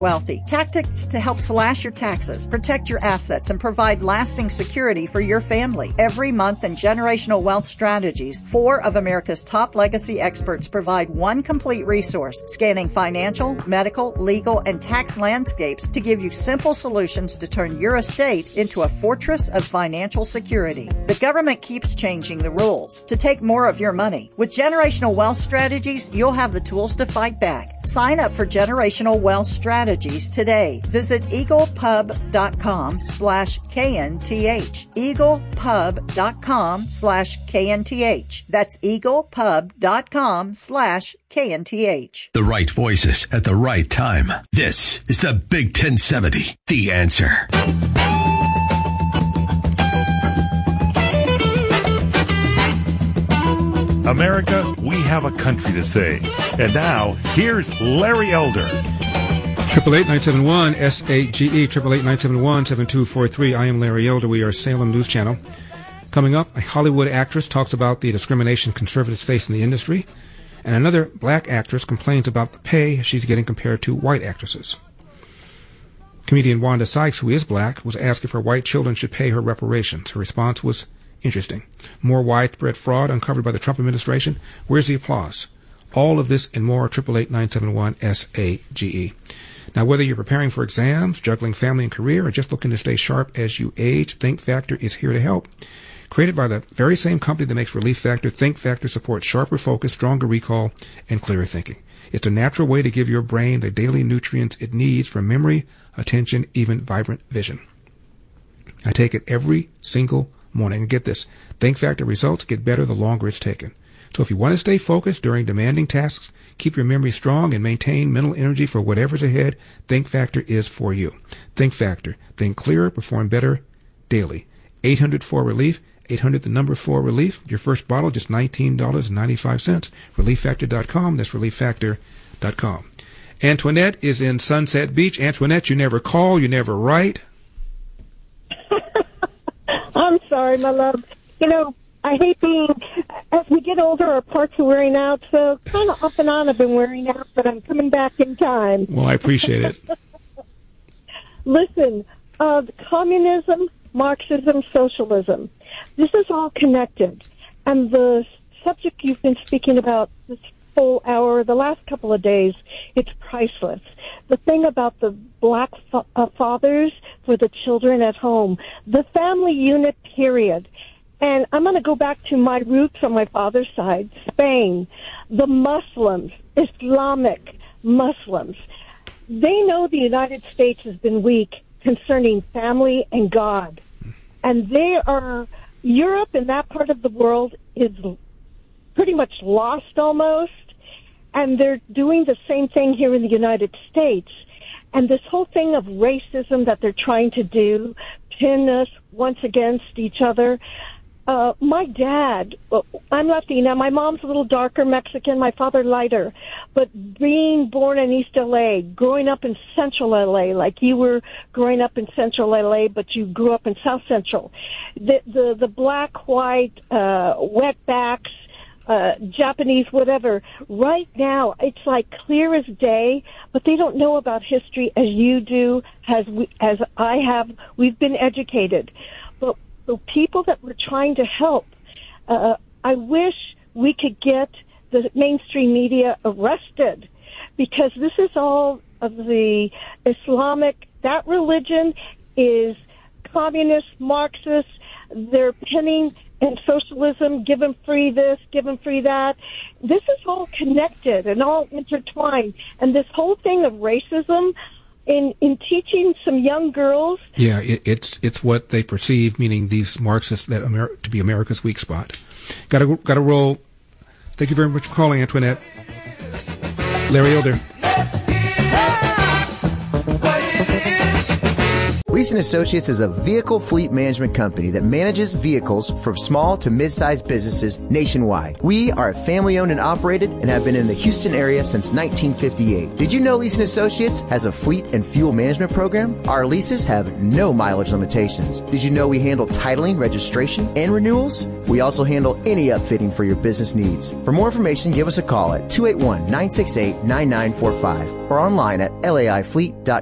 wealthy. Tactics to help slash your taxes, protect your assets, and provide lasting security for your family. Every month in Generational Wealth Strategies, 4 of America's top legacy experts provide one complete resource, scanning financial, medical, legal, and tax landscapes to give you simple solutions to turn your estate into a fortress of financial security. The government keeps changing the rules to take more of your money. With Generational Wealth Strategies, you'll have the tools to fight back. Sign up for Generational Wealth Strategies today. Visit eaglepub.com/KNTH. eaglepub.com/KNTH. That's eaglepub.com/KNTH. The right voices at the right time. This is the Big 1070, The Answer. America, we have a country to save. And now, here's Larry Elder. 888-971-SAGE, 888-971-7243. I am Larry Elder. We are Salem News Channel. Coming up, a Hollywood actress talks about the discrimination conservatives face in the industry, and another black actress complains about the pay she's getting compared to white actresses. Comedian Wanda Sykes, who is black, was asked if her white children should pay her reparations. Her response was interesting. More widespread fraud uncovered by the Trump administration. Where's the applause? All of this and more, 888-971-SAGE. Now, whether you're preparing for exams, juggling family and career, or just looking to stay sharp as you age, Think Factor is here to help. Created by the very same company that makes Relief Factor, Think Factor supports sharper focus, stronger recall, and clearer thinking. It's a natural way to give your brain the daily nutrients it needs for memory, attention, even vibrant vision. I take it every single morning. And get this, Think Factor results get better the longer it's taken. So if you want to stay focused during demanding tasks, keep your memory strong, and maintain mental energy for whatever's ahead, Think Factor is for you. Think Factor. Think clearer, perform better daily. 800-4-RELIEF, 800-4-RELIEF. Your first bottle, just $19.95. ReliefFactor.com. That's ReliefFactor.com. Antoinette is in Sunset Beach. Antoinette, you never call, you never write. I'm sorry, my love. You know, I hate as we get older, our parts are wearing out, so kind of off and on I've been wearing out, but I'm coming back in time. Well, I appreciate it. Listen, communism, Marxism, socialism, this is all connected. And the subject you've been speaking about this whole hour, the last couple of days, it's priceless. The thing about the black fathers for the children at home, the family unit, period. And I'm going to go back to my roots on my father's side, Spain. The Muslims, Islamic Muslims, they know the United States has been weak concerning family and God. And Europe and that part of the world is pretty much lost almost. And they're doing the same thing here in the United States. And this whole thing of racism that they're trying to do, pin us once against each other. My dad, I'm Latina. My mom's a little darker Mexican, my father lighter. But being born in East L.A., growing up in Central L.A., like you were growing up in Central L.A., but you grew up in South Central. The black, white, wetbacks, Japanese, whatever. Right now, it's like clear as day, but they don't know about history as you do, as I have. We've been educated. But the people that we're trying to help, I wish we could get the mainstream media arrested, because this is all of the Islamic, that religion is communist, Marxist, they're pinning and socialism, give them free this, give them free that. This is all connected and all intertwined. And this whole thing of racism, in teaching some young girls. Yeah, it's what they perceive, meaning these Marxists, that to be America's weak spot. Got to roll. Thank you very much for calling, Antoinette. Larry Elder. We Lease & Associates is a vehicle fleet management company that manages vehicles for small to mid-sized businesses nationwide. We are family-owned and operated and have been in the Houston area since 1958. Did you know Lease & Associates has a fleet and fuel management program? Our leases have no mileage limitations. Did you know we handle titling, registration, and renewals? We also handle any upfitting for your business needs. For more information, give us a call at 281-968-9945 or online at laifleet.com.